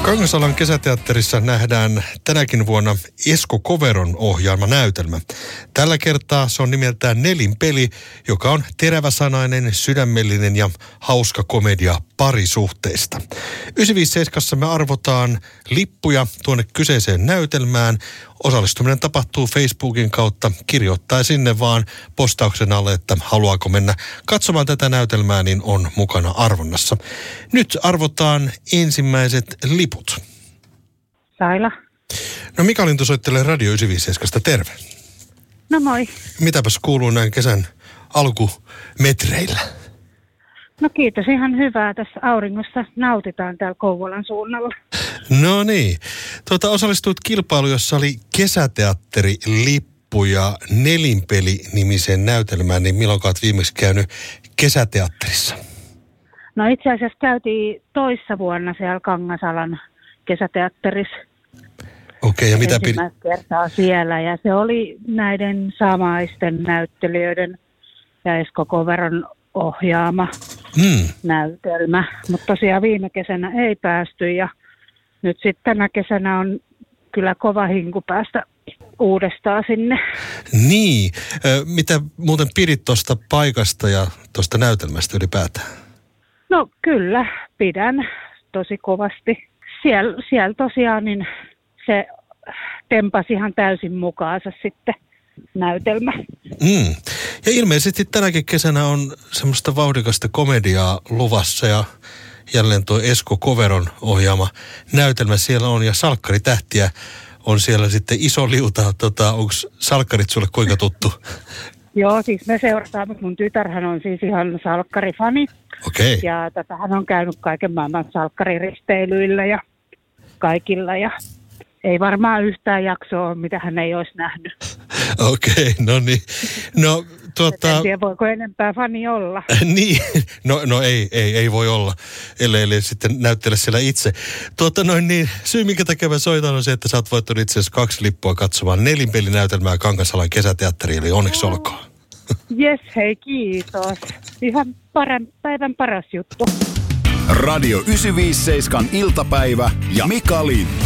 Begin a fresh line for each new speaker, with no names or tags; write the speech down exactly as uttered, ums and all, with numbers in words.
Kangasalan kesäteatterissa nähdään tänäkin vuonna Esko Koveron ohjaama näytelmä. Tällä kertaa se on nimeltään Nelinpeli, joka on teräväsanainen, sydämellinen ja hauska komedia parisuhteista. yhdeksänsataaviisikymmentäseitsemän me arvotaan lippuja tuonne kyseiseen näytelmään. Osallistuminen tapahtuu Facebookin kautta. Kirjoittaa sinne vaan postauksen alle, että haluaako mennä katsomaan tätä näytelmää, niin on mukana arvonnassa. Nyt arvotaan ensimmäiset liput.
Saila.
No Mika Lintu soittelee Radio yhdeksänsataaviisikymmentäseitsemän. Terve.
No moi.
Mitäpäs kuuluu näin kesän alkumetreillä?
No kiitos, ihan hyvää. Tässä auringossa nautitaan täällä Kouvolan suunnalla.
No niin. Tuota, osallistuit kilpailuun, jossa oli kesäteatterilippu ja Nelinpeli-nimiseen näytelmään, niin milloin olet viimeksi käynyt kesäteatterissa?
No itse asiassa käytiin toissa vuonna siellä Kangasalan kesäteatterissa.
Okei, ja mitä
pidi? Kertaa siellä, ja se oli näiden samaisten näyttelijöiden ja Esko Koveron ohjaama hmm. näytelmä. Mutta tosiaan viime kesänä ei päästy, ja nyt sitten tänä kesänä on kyllä kova hinku päästä uudestaan sinne.
Niin. Mitä muuten pidit tuosta paikasta ja tuosta näytelmästä ylipäätään?
No kyllä, pidän tosi kovasti. Siellä, siellä tosiaan niin se tempasi ihan täysin mukaansa sitten näytelmä.
Mm. Ja ilmeisesti tänäkin kesänä on semmoista vauhdikasta komediaa luvassa ja jälleen tuo Esko Koveron ohjaama näytelmä siellä on ja salkkaritähtiä on siellä sitten iso liuta. Tota, onko salkkarit sulle kuinka tuttu?
Joo, siis me seurataan, mutta mun tytärhän on siis ihan salkkarifani.
Okei.
Ja tätä hän on käynyt kaiken maailman salkkariristeilyillä ja kaikilla ja ei varmaan yhtään jaksoa ole, mitä hän ei olisi nähnyt.
Okei, no niin. No, tuota...
En tiedä, voiko enempää fani olla.
Niin, no, no ei, ei, ei voi olla, ellei, ellei sitten näyttele siellä itse. Tuota noin niin, syy minkä takia mä soitan on se, että sä oot voittanut itse asiassa kaksi lippua katsomaan Nelinpelinäytelmää Kangasalan kesäteatteriin, eli onneksi oh. olkoon.
Jes, hei kiitos. Ihan paran, päivän paras juttu.
Radio yhdeksänsataaviisikymmentäseitsemän iltapäivä ja Mika Lintu.